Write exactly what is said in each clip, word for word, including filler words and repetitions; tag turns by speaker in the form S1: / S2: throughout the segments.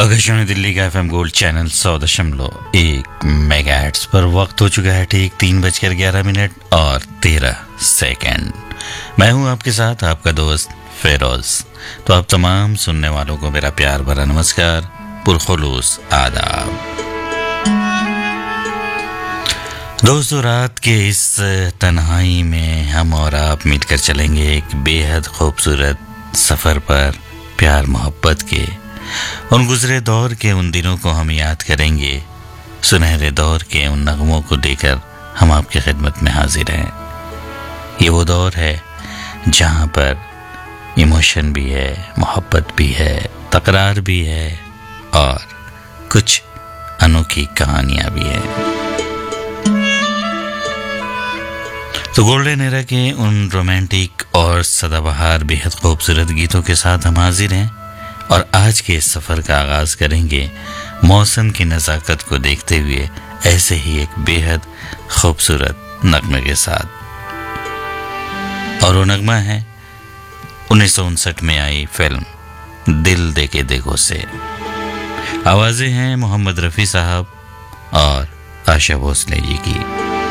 S1: आकाशवाणी दिल्ली का FM gold channel सौ दशमलव एक मेगाहर्ट्ज पर वक्त हो चुका है ठीक तीन बजकर ग्यारह मिनट और तेरह सेकंड। मैं हूं आपके साथ आपका दोस्त फेरोज। तो आप तमाम सुनने वालों को मेरा प्यार भरा नमस्कार, पुरखुलूस आदाब। दोस्तों, रात के इस तन्हाई में हम और आप मिलकर चलेंगे एक बेहद खूबसूरत सफर पर। प्यार मोहब्बत के उन गुजरे दौर के उन दिनों को हम याद करेंगे। सुनहरे दौर के उन नगमों को लेकर हम आपकी खिदमत में हाजिर हैं। ये वो दौर है जहाँ पर इमोशन भी है, मोहब्बत भी है, तकरार भी है और कुछ अनोखी कहानियाँ भी हैं। तो गोल्डन एरा के उन रोमांटिक और सदाबहार बेहद खूबसूरत गीतों के साथ हम हाजिर हैं और आज के इस सफ़र का आगाज़ करेंगे मौसम की नज़ाकत को देखते हुए ऐसे ही एक बेहद खूबसूरत नगमे के साथ। और वो नगमा है उन्नीस सौ उनसठ में आई फिल्म दिल देके देखो से। आवाज़ें हैं मोहम्मद रफ़ी साहब और आशा भोसले जी की।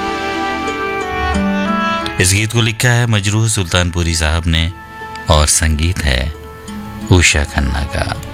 S1: इस गीत को लिखा है मजरूह सुल्तानपुरी साहब ने और संगीत है उषा खन्ना का।